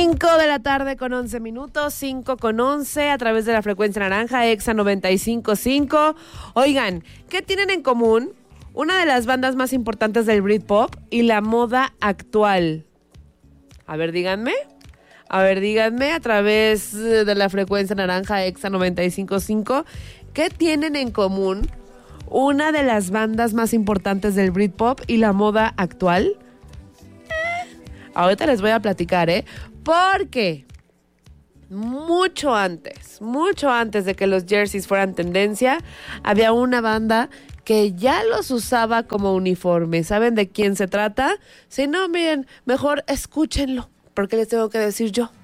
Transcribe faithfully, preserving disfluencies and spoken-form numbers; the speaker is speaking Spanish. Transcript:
cinco de la tarde con once minutos, cinco con once a través de la frecuencia naranja, Exa noventa y cinco punto cinco. Oigan, ¿qué tienen en común una de las bandas más importantes del Britpop y la moda actual? A ver, díganme. A ver, díganme a través de la frecuencia naranja, Exa noventa y cinco punto cinco. ¿Qué tienen en común una de las bandas más importantes del Britpop y la moda actual? Ahorita les voy a platicar, ¿eh? Porque mucho antes, mucho antes de que los jerseys fueran tendencia, había una banda que ya los usaba como uniforme. ¿Saben de quién se trata? Si no, miren, mejor escúchenlo, porque les tengo que decir yo.